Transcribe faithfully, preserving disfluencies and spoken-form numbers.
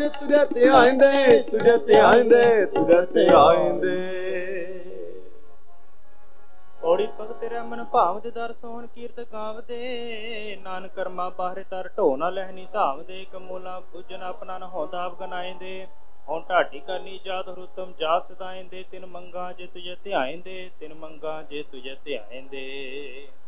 ਜੇ ਤੁਝੇ ਧਿਆਇਂਦੇ ਤੁਝੇ ਧਿਆਇਂਦੇ ਤੁਝੇ ਧਿਆਇਂਦੇ। ਔੜੀ ਭਗਤ ਰਮਨ ਭਾਵ ਦੇ ਦਰ ਸੋਹਣ ਕੀਰਤ ਗਾਵਦੇ। ਨਾਨਕ ਕਰਮਾ ਬਾਹਰੇ ਤਰ ਢੋ ਨਾ ਲਹਿਣੀ ਧਾਵਦੇ। ਕਮੂਲਾ ਬੁਝਨ ਆਪਣਾ ਨ ਹੋਂਦਾ ਅਵਗਨਾਇਂਦੇ। ਹੁਣ ਢਾਡੀ ਕਰਨੀ ਜਾਤ ਰੁਤਮ ਜਾਤ ਸਦਾਇਂਦੇ। ਤਿਨ ਮੰਗਾ ਜੇ ਤੁਝੇ ਧਿਆਇਂਦੇ ਤਿਨ ਮੰਗਾ ਜੇ ਤੁਝੇ ਧਿਆਇਂਦੇ।